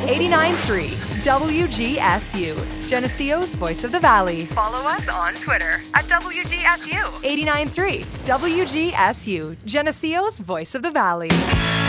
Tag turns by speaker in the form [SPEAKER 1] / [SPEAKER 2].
[SPEAKER 1] 89.3 WGSU, Geneseo's Voice of the Valley. Follow us on Twitter at WGSU. 89.3 WGSU, Geneseo's Voice of the Valley.